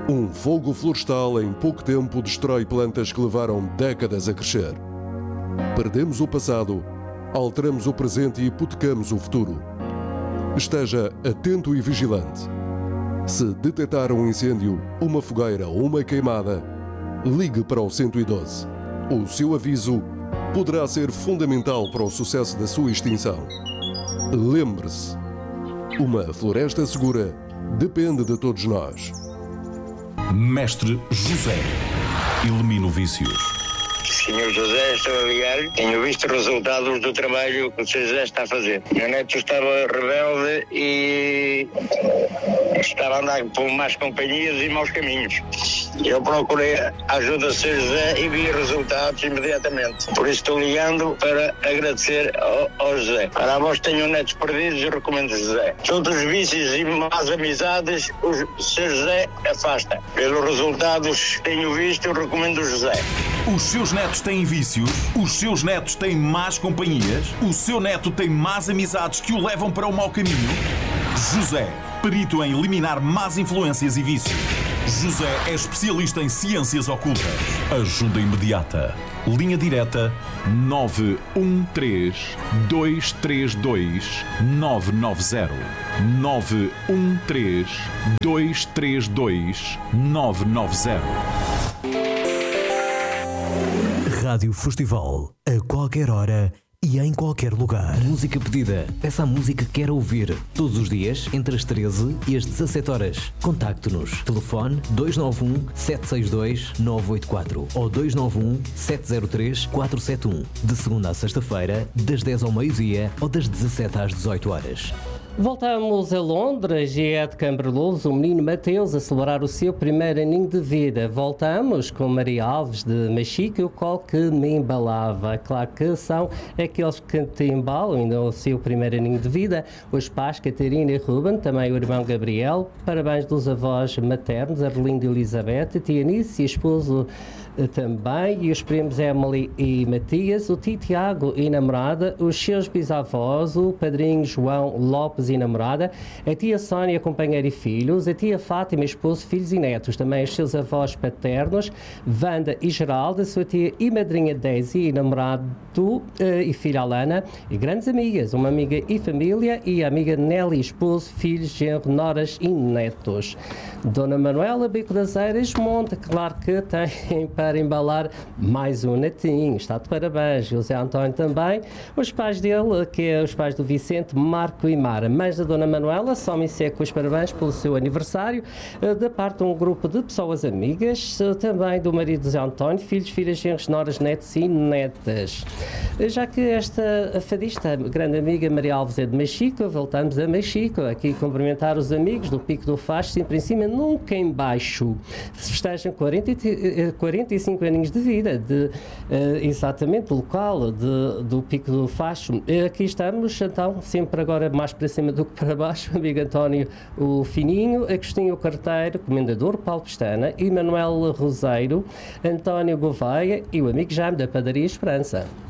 Um fogo florestal em pouco tempo destrói plantas que levaram décadas a crescer. Perdemos o passado, alteramos o presente e hipotecamos o futuro. Esteja atento e vigilante. Se detectar um incêndio, uma fogueira ou uma queimada, ligue para o 112. O seu aviso poderá ser fundamental para o sucesso da sua extinção. Lembre-se, uma floresta segura depende de todos nós. Mestre José, elimina o vício. Senhor José, estou a ligar. Tenho visto os resultados do trabalho que o Sr. José está a fazer. Meu neto estava rebelde e estava a andar por más companhias e maus caminhos. Eu procurei a ajuda do Sr. José e vi resultados imediatamente. Por isso estou ligando para agradecer ao José. Para a voz que tenham netos perdidos, eu recomendo José. Todos os vícios e más amizades, o Sr. José afasta. Pelos resultados que tenho visto, eu recomendo o José. Os seus netos têm vícios? Os seus netos têm más companhias? O seu neto tem más amizades que o levam para o mau caminho? José, perito em eliminar más influências e vícios. José é especialista em ciências ocultas. Ajuda imediata. Linha direta 913-232-990. 913-232-990. Rádio Festival, a qualquer hora e em qualquer lugar. Música pedida. Peça a música que quer ouvir. Todos os dias, entre as 13 e as 17 horas. Contacte-nos. Telefone 291-762-984 ou 291-703-471. De segunda a sexta-feira, das 10 ao meio-dia ou das 17 às 18 horas. Voltamos a Londres e é de Camberlouros o menino Mateus a celebrar o seu primeiro aninho de vida. Voltamos com Maria Alves de Machique, o qual que me embalava. Claro que são aqueles que te embalam ainda o seu primeiro aninho de vida. Os pais Catarina e Ruben, também o irmão Gabriel. Parabéns dos avós maternos, Arlindo e Elizabeth, a tia Nice e esposo também, e os primos Emily e Matias, o tio Tiago e namorada, os seus bisavós, o padrinho João Lopes e namorada, a tia Sónia, companheira e filhos, a tia Fátima, esposo, filhos e netos, também os seus avós paternos, Wanda e Geraldo, a sua tia e madrinha Daisy e namorado e filha Alana, e grandes amigas, uma amiga e família, e a amiga Nelly, esposo, filhos, genro, noras e netos. Dona Manuela, Bico das Eiras, Monte, claro que tem para embalar mais um netinho, está de parabéns. José António também, os pais dele, que é os pais do Vicente, Marco e Mara. Mães da Dona Manuela, somem-se com os parabéns pelo seu aniversário, da parte de um grupo de pessoas amigas, também do marido de José António, filhos, filhas, genros, noras, netos e netas. Já que esta fadista, grande amiga Maria Alves é de Machico, voltamos a Machico, aqui cumprimentar os amigos do Pico do Facho, sempre em cima, nunca em baixo. Festejam 45 aninhos de vida, exatamente do local do Pico do Facho. Aqui estamos, então, sempre agora mais para cima do que para baixo, o amigo António o Fininho, Agostinho Carteiro, Comendador Paulo Pestana, Emanuel Roseiro, António Gouveia e o amigo Jaime da Padaria Esperança.